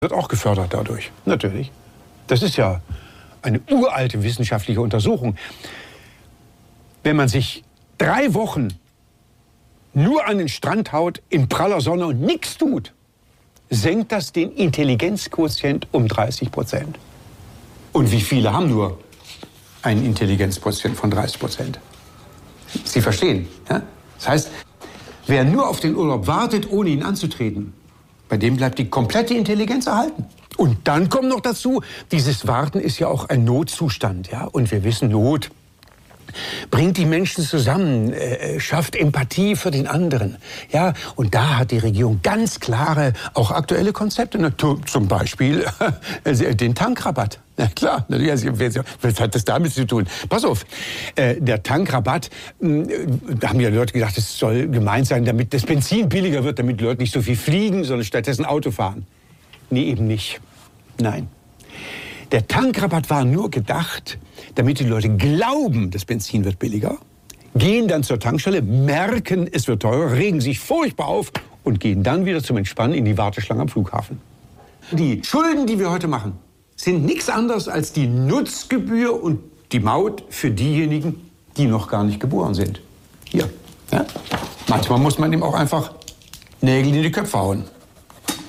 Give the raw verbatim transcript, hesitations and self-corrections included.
Wird auch gefördert dadurch, natürlich. Das ist ja eine uralte wissenschaftliche Untersuchung. Wenn man sich drei Wochen nur an den Strand haut, in praller Sonne und nichts tut, senkt das den Intelligenzquotient um dreißig Prozent. Und wie viele haben nur einen Intelligenzquotient von dreißig Prozent? Sie verstehen, ja? Das heißt, wer nur auf den Urlaub wartet, ohne ihn anzutreten, bei dem bleibt die komplette Intelligenz erhalten. Und dann kommt noch dazu, dieses Warten ist ja auch ein Notzustand, ja? Und wir wissen, Not bringt die Menschen zusammen, äh, schafft Empathie für den anderen. Ja, und da hat die Regierung ganz klare, auch aktuelle Konzepte. Na, zum Beispiel äh, den Tankrabatt. Ja klar, was hat das damit zu tun? Pass auf, äh, der Tankrabatt, äh, da haben ja Leute gedacht, es soll gemeint sein, damit das Benzin billiger wird, damit die Leute nicht so viel fliegen, sondern stattdessen Auto fahren. Nee, eben nicht. Nein. Der Tankrabatt war nur gedacht, damit die Leute glauben, das Benzin wird billiger, gehen dann zur Tankstelle, merken, es wird teurer, regen sich furchtbar auf und gehen dann wieder zum Entspannen in die Warteschlange am Flughafen. Die Schulden, die wir heute machen, sind nichts anderes als die Nutzgebühr und die Maut für diejenigen, die noch gar nicht geboren sind. Hier. Ja? Manchmal muss man ihm auch einfach Nägel in die Köpfe hauen.